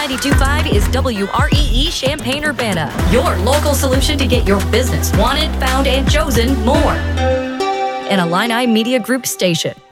92.5 is WREE Champaign-Urbana, your local solution to get your business wanted, found, and chosen more. An Illini Media Group station.